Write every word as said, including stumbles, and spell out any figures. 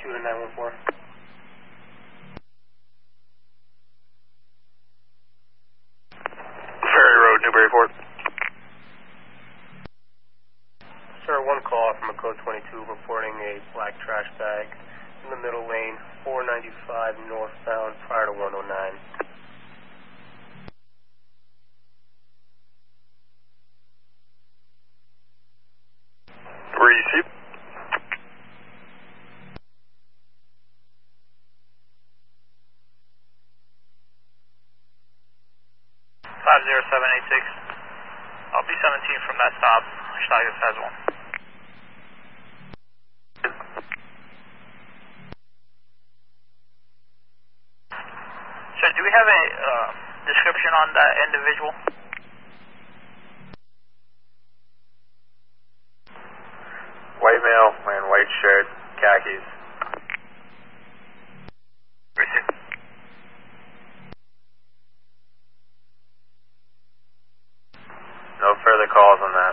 twenty-two to nine one four. Ferry Road, Newburyport. Sir, one call from a code twenty-two reporting a black trash bag in the middle lane, four ninety-five northbound prior to one oh nine. Receive. five zero seven eight six. I'll be seventeen from that stop. Schneider has one. Sir, do we have a uh, description on that individual? White male, wearing white shirt, khakis. Receive. No further calls on that.